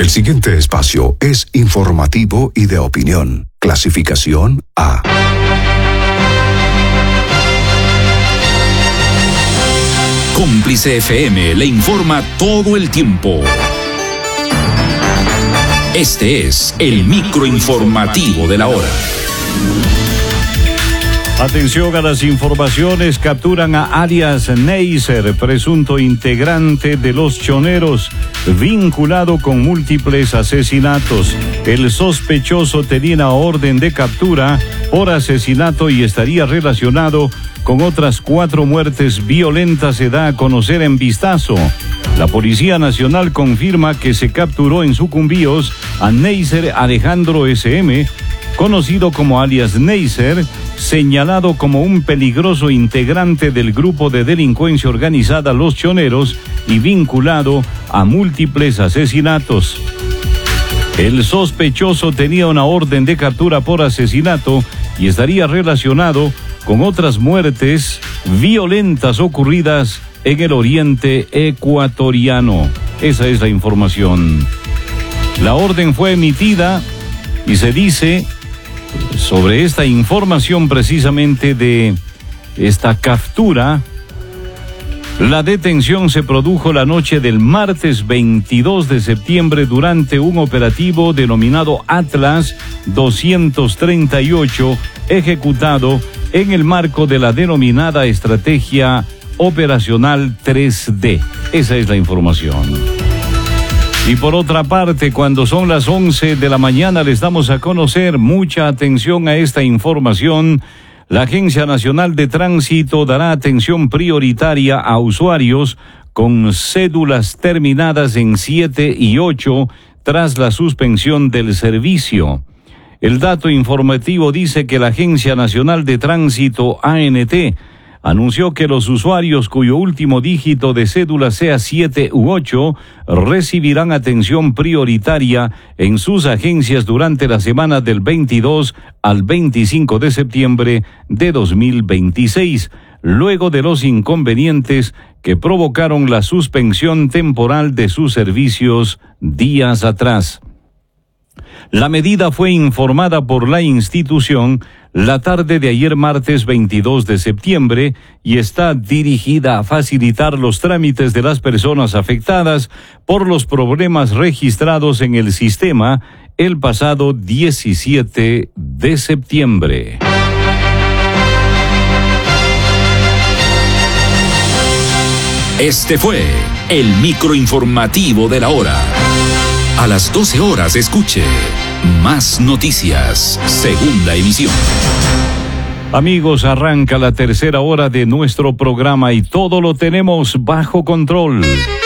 El siguiente espacio es informativo y de opinión. Clasificación A. Cómplice FM le informa todo el tiempo. Este es el microinformativo de la hora. Atención a las informaciones. Capturan a alias Neisser, presunto integrante de Los Choneros, vinculado con múltiples asesinatos. El sospechoso tenía una orden de captura por asesinato y estaría relacionado con otras 4 muertes violentas, se da a conocer en Vistazo. La Policía Nacional confirma que se capturó en Sucumbíos a Neisser Alejandro S.M., conocido como alias Neisser, señalado como un peligroso integrante del grupo de delincuencia organizada Los Choneros y vinculado a múltiples asesinatos. El sospechoso tenía una orden de captura por asesinato y estaría relacionado con otras muertes violentas ocurridas en el oriente ecuatoriano. Esa es la información. La orden fue emitida y se dice sobre esta información precisamente de esta captura. La detención se produjo la noche del martes 22 de septiembre durante un operativo denominado Atlas 238, ejecutado en el marco de la denominada estrategia operacional 3D. Esa es la información. Y por otra parte, cuando son las 11 de la mañana, les damos a conocer, mucha atención a esta información. La Agencia Nacional de Tránsito dará atención prioritaria a usuarios con cédulas terminadas en 7 y 8 tras la suspensión del servicio. El dato informativo dice que la Agencia Nacional de Tránsito, ANT, anunció que los usuarios cuyo último dígito de cédula sea 7 u 8 recibirán atención prioritaria en sus agencias durante la semana del 22 al 25 de septiembre de 2026, luego de los inconvenientes que provocaron la suspensión temporal de sus servicios días atrás. La medida fue informada por la institución la tarde de ayer martes 22 de septiembre y está dirigida a facilitar los trámites de las personas afectadas por los problemas registrados en el sistema el pasado 17 de septiembre. Este fue el microinformativo de la hora. A las 12 horas escuche Más Noticias, segunda emisión. Amigos, arranca la tercera hora de nuestro programa y todo lo tenemos bajo control.